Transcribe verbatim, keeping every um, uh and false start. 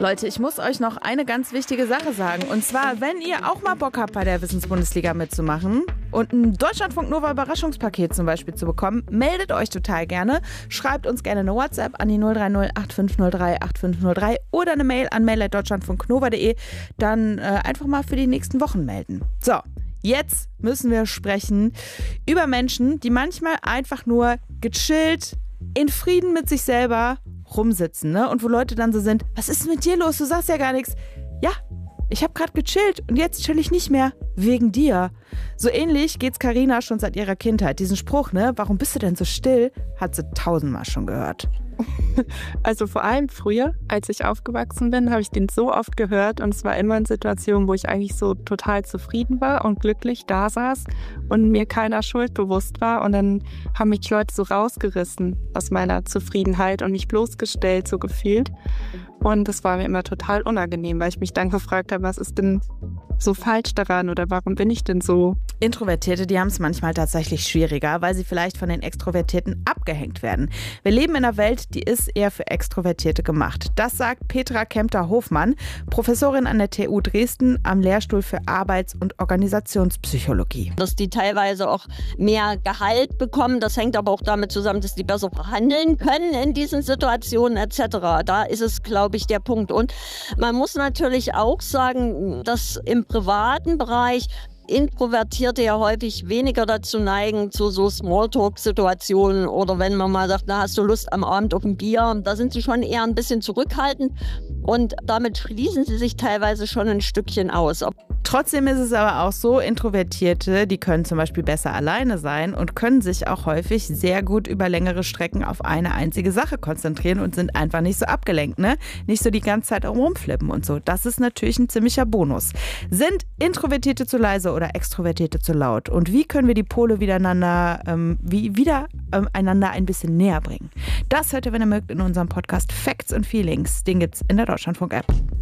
Leute, ich muss euch noch eine ganz wichtige Sache sagen. Und zwar, wenn ihr auch mal Bock habt, bei der Wissensbundesliga mitzumachen und ein Deutschlandfunk Nova Überraschungspaket zum Beispiel zu bekommen, meldet euch total gerne. Schreibt uns gerne eine WhatsApp an die null drei null acht fünf null drei acht fünf null drei oder eine Mail an mail at deutschlandfunknova punkt de. Dann äh, einfach mal für die nächsten Wochen melden. So, jetzt müssen wir sprechen über Menschen, die manchmal einfach nur gechillt, in Frieden mit sich selber rumsitzen, ne? Und wo Leute dann so sind, was ist mit dir los? Du sagst ja gar nichts. Ja, ich habe gerade gechillt und jetzt chill ich nicht mehr. Wegen dir. So ähnlich geht's Carina schon seit ihrer Kindheit. Diesen Spruch, ne? Warum bist du denn so still? Hat sie tausendmal schon gehört. Also vor allem früher, als ich aufgewachsen bin, habe ich den so oft gehört und es war immer in Situationen, wo ich eigentlich so total zufrieden war und glücklich da saß und mir keiner Schuld bewusst war und dann haben mich Leute so rausgerissen aus meiner Zufriedenheit und mich bloßgestellt, so gefühlt. Und das war mir immer total unangenehm, weil ich mich dann gefragt habe, was ist denn so falsch daran oder warum bin ich denn so? Introvertierte, die haben es manchmal tatsächlich schwieriger, weil sie vielleicht von den Extrovertierten abgehängt werden. Wir leben in einer Welt, die ist eher für Extrovertierte gemacht. Das sagt Petra Kempter-Hofmann, Professorin an der T U Dresden am Lehrstuhl für Arbeits- und Organisationspsychologie. Dass die teilweise auch mehr Gehalt bekommen, das hängt aber auch damit zusammen, dass die besser verhandeln können in diesen Situationen et cetera. Da ist es, glaube ich, der Punkt. Und man muss natürlich auch sagen, dass im privaten Bereich Introvertierte ja häufig weniger dazu neigen, zu so Smalltalk-Situationen oder wenn man mal sagt, na, hast du Lust am Abend auf ein Bier, da sind sie schon eher ein bisschen zurückhaltend und damit schließen sie sich teilweise schon ein Stückchen aus. Trotzdem ist es aber auch so, Introvertierte, die können zum Beispiel besser alleine sein und können sich auch häufig sehr gut über längere Strecken auf eine einzige Sache konzentrieren und sind einfach nicht so abgelenkt, ne? Nicht so die ganze Zeit rumflippen und so. Das ist natürlich ein ziemlicher Bonus. Sind Introvertierte zu leise oder Extrovertierte zu laut? Und wie können wir die Pole wiedereinander, ähm, wie, wieder ähm, einander ein bisschen näher bringen? Das hört ihr, wenn ihr mögt, in unserem Podcast Facts and Feelings. Den gibt's in der Deutschlandfunk-App.